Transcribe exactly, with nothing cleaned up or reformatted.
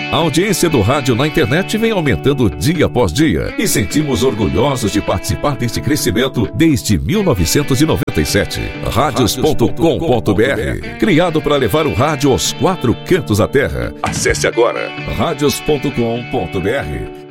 A audiência do rádio na internet vem aumentando dia após dia e sentimos orgulhosos de participar deste crescimento desde mil novecentos e noventa e sete. Radios ponto com ponto br, criado para levar o rádio aos quatro cantos da terra. Acesse agora radios ponto com ponto br.